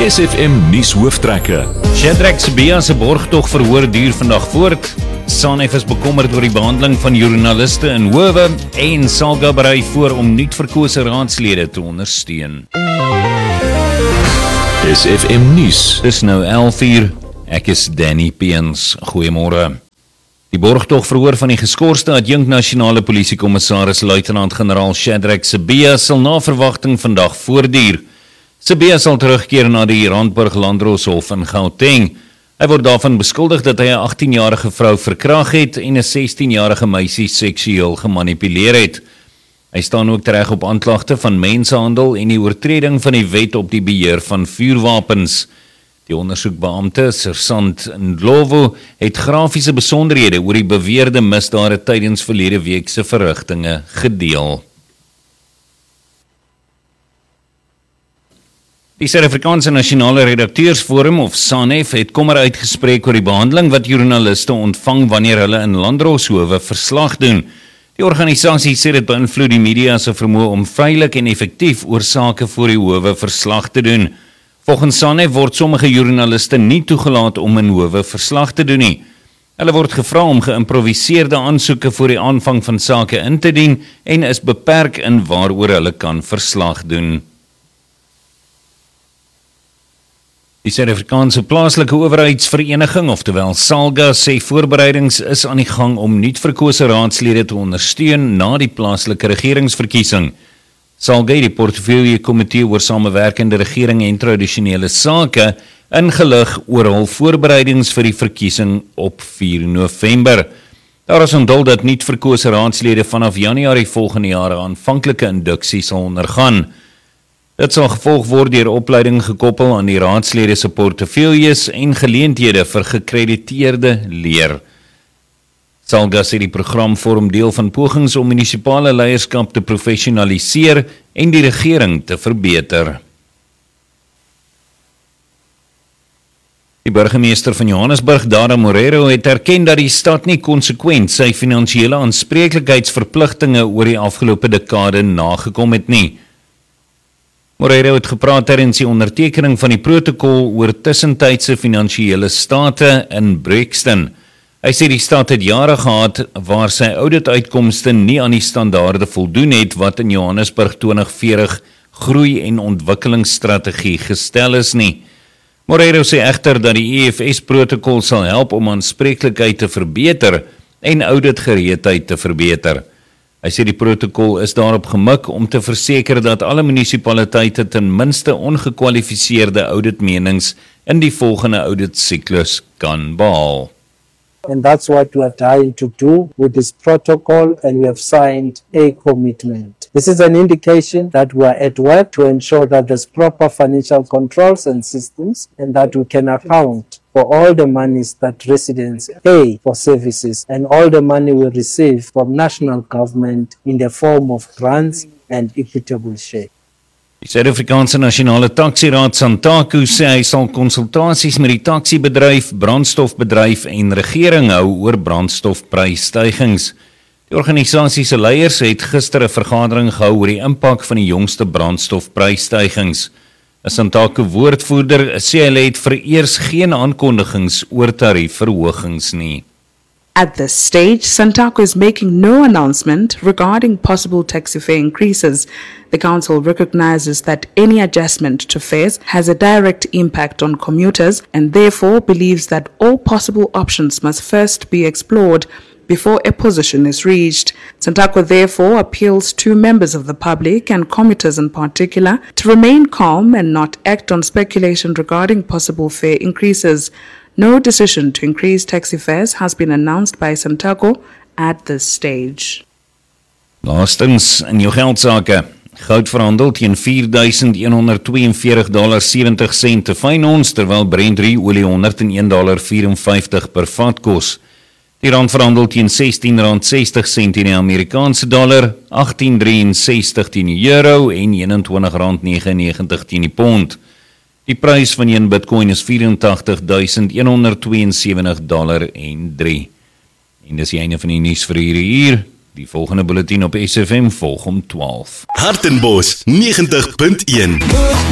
SFM nuushooftrekke. Shadrack Sibiya se borgtog verhoor duur vandag voort. SANEF is bekommerd oor die behandeling van joernaliste in howe en SALGA berei voor om nuut verkose raadslede te ondersteun. SFM nuus. Dis nou 11:00. Ek is Danny Peens. Goeiemôre. Die borgtog verhoor van die geskorste adjunkt nasionale polisiekommissaris luitenant-generaal Shadrack Sibiya sal na verwagting vandag voortduur. Sibiya sal terugkeer na die Randburg Landdroshof in Gauteng. Hy word daarvan beskuldig dat hy 'n 18-jarige vrou verkrag het en 'n 16-jarige meisie seksueel gemanipuleer het. Hy staan ook tereg op aanklagte van mensenhandel en die oortreding van die wet op die beheer van vuurwapens. Die ondersoekbeampte, Sersant Ndlovu, het grafiese besonderhede oor die beweerde misdade tydens verlede week se verrigtinge gedeel. Die Suid-Afrikaanse Nasionale Redakteursforum of SANEF het kommer uitgespreek oor die behandeling wat joernaliste ontvang wanneer hulle in landdroshowe verslag doen. Die organisasie sê dit beïnvloed die media se vermoë om vrylik en effektief oor sake voor die howe verslag te doen. Volgens SANEF word sommige joernaliste nie toegelaat om in howe verslag te doen nie. Hulle word gevra om geïmproviseerde aansoeke voor die aanvang van sake in te dien en is beperk in waaroor hulle kan verslag doen. Die Suid-Afrikaanse Plaaslike Owerheidsvereniging, oftewel SALGA, sê voorbereidings is aan die gang om nuut verkose raadslede te ondersteun na die plaaslike regeringsverkiesing. SALGA, die portefeulje komitee oor samewerkende regering en tradisionele sake, ingelig oor hul voorbereidings vir die verkiesing op 4 November. Daar is onthul dat nuut verkose raadslede vanaf Januarie volgende jaar aanvanklike induksie sal ondergaan. Dit sal gevolg word deur opleiding gekoppel aan die raadslede se portefeuljes en geleenthede vir gekrediteerde leer. SALGA sê die program vorm deel van pogings om munisipale leierskap te professionaliseer en die regering te verbeter. Die burgemeester van Johannesburg, Dada Morero, het erken dat die stad nie konsekwent sy finansiële aanspreeklikheidsverpligtinge oor die afgelope dekade nagekom het nie. Morero het gepraat tydens die ondertekening van die protokol oor tussentydse finansiële state in Brixton. Hy sê die stad het jare gehad waar sy audituitkomste nie aan die standaarde voldoen het wat in Johannesburg 2040 groei- en ontwikkelingsstrategie gestel is nie. Morero sê egter dat die EFS-protokol sal help om aanspreeklikheid te verbeter en auditgereedheid te verbeter. Hy sê die protokol is daarop gemik om te verseker dat alle munisipaliteite ten minste ongekwalifiseerde auditmenings in die volgende auditsyklus kan behaal. And that's what we are trying to do with this protocol, and we have signed a commitment. This is an indication that we are at work to ensure that there's proper financial controls and systems and that we can account for all the monies that residents pay for services and all the money we receive from national government in the form of grants and equitable share. Die Suid-Afrikaanse Nasionale Taksiraad SANTAKU sê hy sal konsultasies met die taksibedryf, brandstofbedryf en regering hou oor brandstofprysstygings. Die organisasie se leiers het gister 'n vergadering gehou oor die impak van die jongste brandstofprysstygings. 'n SANTAKU woordvoerder sê hulle het vereers geen aankondigings oor tariefverhogings nie. At this stage, SANTAKU is making no announcement regarding possible taxi fare increases. The council recognizes that any adjustment to fares has a direct impact on commuters and therefore believes that all possible options must first be explored before a position is reached. SANTAKU therefore appeals to members of the public and commuters in particular to remain calm and not act on speculation regarding possible fare increases. No decision to increase taxi fares has been announced by SANTAKU at this stage. Laastens in jou geldsake. Goud verhandel teen $4,142.70 te fyn ons, terwyl Brent olie $101.54 per vat kos. Die rand verhandel teen R16.60 teen die Amerikaanse dollar, $18.63 teen die euro en R21.99 teen die pond. Die prys van 1 Bitcoin is $84,172.03. En dis die einde van die nuus vir hierdie uur. Die volgende bulletin op SFM volg om 12. Hartenbos 90.1